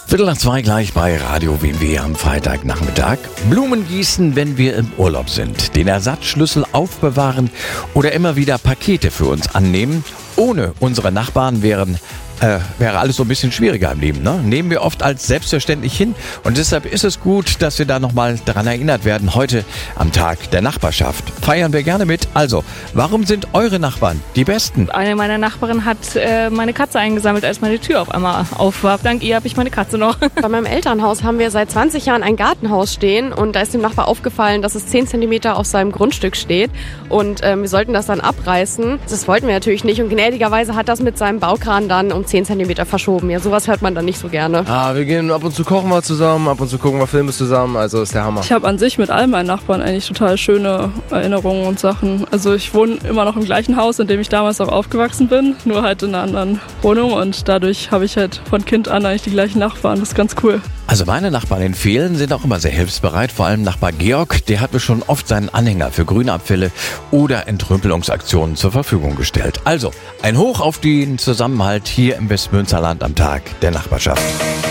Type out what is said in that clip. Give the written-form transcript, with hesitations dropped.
1:15 gleich bei Radio WNW am Freitagnachmittag. Blumen gießen, wenn wir im Urlaub sind. Den Ersatzschlüssel aufbewahren oder immer wieder Pakete für uns annehmen. Ohne unsere Nachbarn wäre alles so ein bisschen schwieriger im Leben, ne? Nehmen wir oft als selbstverständlich hin und deshalb ist es gut, dass wir da nochmal daran erinnert werden. Heute am Tag der Nachbarschaft feiern wir gerne mit. Also, warum sind eure Nachbarn die Besten? Eine meiner Nachbarinnen hat meine Katze eingesammelt, als meine Tür auf einmal auf war. Dank ihr habe ich meine Katze noch. Bei meinem Elternhaus haben wir seit 20 Jahren ein Gartenhaus stehen und da ist dem Nachbar aufgefallen, dass es 10 Zentimeter auf seinem Grundstück steht und wir sollten das dann abreißen. Das wollten wir natürlich nicht und gnädigerweise hat das mit seinem Baukran dann um 10 Zentimeter verschoben. Ja, sowas hört man dann nicht so gerne. Wir gehen ab und zu kochen wir zusammen, ab und zu gucken wir Filme zusammen, also ist der Hammer. Ich habe an sich mit all meinen Nachbarn eigentlich total schöne Erinnerungen und Sachen. Also ich wohne immer noch im gleichen Haus, in dem ich damals auch aufgewachsen bin, nur halt in einer anderen Wohnung und dadurch habe ich halt von Kind an eigentlich die gleichen Nachbarn. Das ist ganz cool. Also meine Nachbarn in Vehlen sind auch immer sehr hilfsbereit, vor allem Nachbar Georg, der hat mir schon oft seinen Anhänger für Grünabfälle oder Entrümpelungsaktionen zur Verfügung gestellt. Also ein Hoch auf den Zusammenhalt hier im Westmünsterland am Tag der Nachbarschaft.